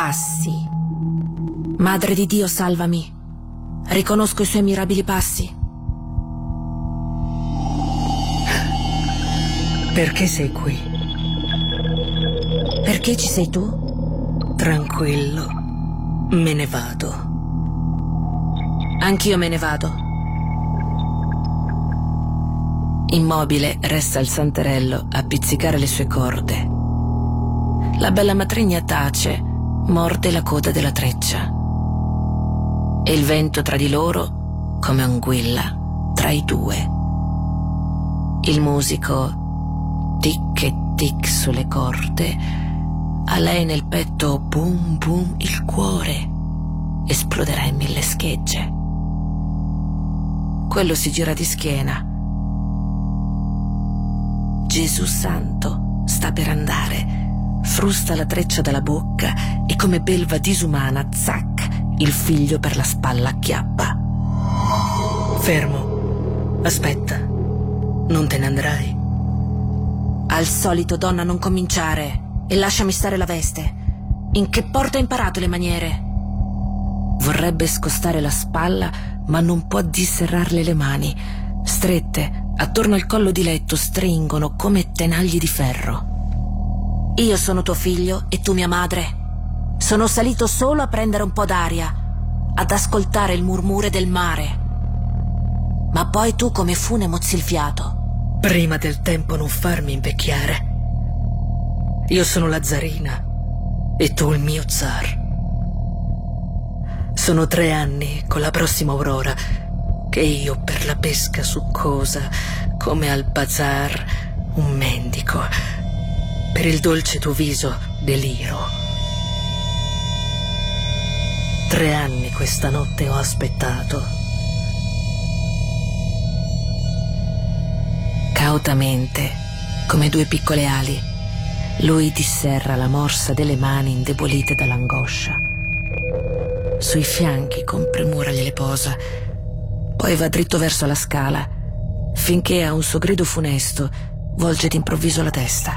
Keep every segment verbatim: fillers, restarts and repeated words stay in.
passi. Madre di Dio, salvami. Riconosco i suoi mirabili passi. Perché sei qui? Perché ci sei tu? Tranquillo, me ne vado. Anch'io me ne vado. Immobile resta il santerello a pizzicare le sue corde. La bella matrigna tace, morde la coda della treccia. E il vento tra di loro come anguilla tra i due. Il musico tic e tic sulle corde, a lei nel petto boom boom il cuore, esploderà in mille schegge. Quello si gira di schiena. Gesù santo sta per andare, frusta la treccia dalla bocca e come belva disumana, zac, il figlio per la spalla acchiappa. Fermo, aspetta, non te ne andrai? Al solito, donna, non cominciare e lasciami stare la veste. In che porta hai imparato le maniere? Vorrebbe scostare la spalla, ma non può disserrarle le mani. Strette, attorno al collo di letto, stringono come tenagli di ferro. Io sono tuo figlio e tu mia madre. Sono salito solo a prendere un po' d'aria, ad ascoltare il murmure del mare. Ma poi tu come fu ne mozzi il fiato. Prima del tempo non farmi invecchiare. Io sono la zarina e tu il mio zar. Sono tre anni con la prossima aurora che io per la pesca succosa, come al bazar, un mendico, per il dolce tuo viso deliro. Tre anni questa notte ho aspettato. Cautamente, come due piccole ali, lui disserra la morsa delle mani indebolite dall'angoscia. Sui fianchi con premura gliele posa, poi va dritto verso la scala, finché a un suo grido funesto volge d'improvviso la testa.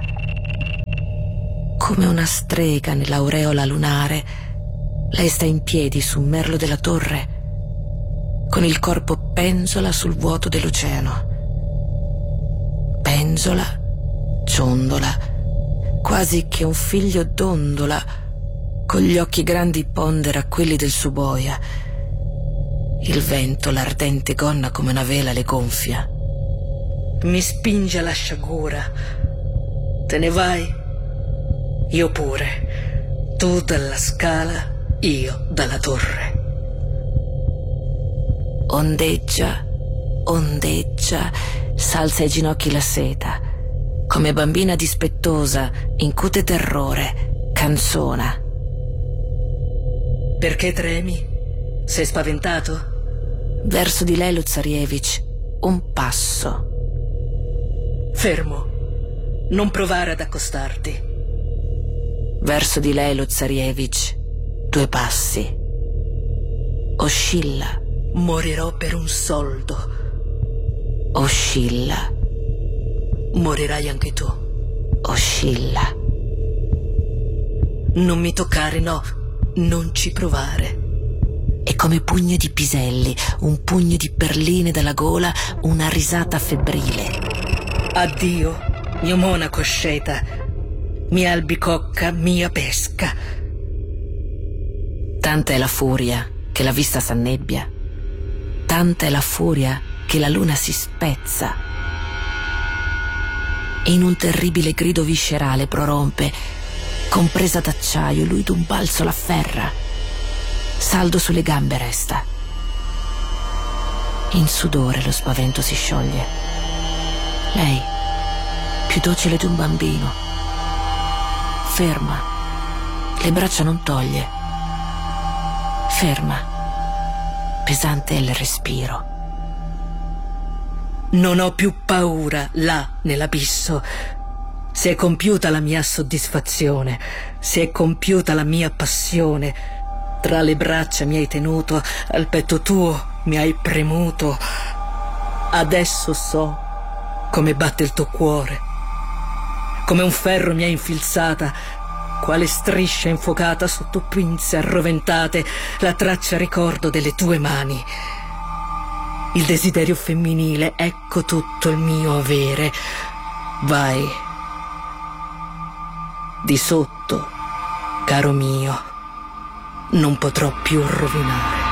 Come una strega nell'aureola lunare, lei sta in piedi su un merlo della torre, con il corpo penzola sul vuoto dell'oceano. Penzola, ciondola, quasi che un figlio dondola, con gli occhi grandi pondera quelli del suo boia. Il vento l'ardente gonna come una vela le gonfia. Mi spinge alla sciagura. Te ne vai? Io pure. Tu dalla scala, io dalla torre. Ondeggia, ondeggia, s'alza ai ginocchi la seta, come bambina dispettosa, incute terrore, canzona. Perché tremi? Sei spaventato? Verso di lei lo Zarievich, un passo. Fermo, non provare ad accostarti. Verso di lei lo Zarievich, due passi. Oscilla. Morirò per un soldo. Oscilla. Morirai anche tu. Oscilla. Non mi toccare, no, non ci provare. E come pugno di piselli, un pugno di perline dalla gola, una risata febbrile. Addio, mio monaco sceta, mia albicocca, mia pesca. Tanta è la furia che la vista s'annebbia, tanta è la furia che la luna si spezza. E in un terribile grido viscerale prorompe, compresa d'acciaio, lui d'un balzo l'afferra. Saldo sulle gambe resta. In sudore lo spavento si scioglie. Lei, più docile di un bambino, ferma, le braccia non toglie. Ferma, pesante è il respiro. Non ho più paura là nell'abisso. Si è compiuta la mia soddisfazione, si è compiuta la mia passione. Tra le braccia mi hai tenuto, al petto tuo mi hai premuto. Adesso so come batte il tuo cuore. Come un ferro mi hai infilzata quale striscia infuocata sotto pinze arroventate, la traccia ricordo delle tue mani. Il desiderio femminile, ecco tutto il mio avere. Vai. Di sotto, caro mio, non potrò più rovinare.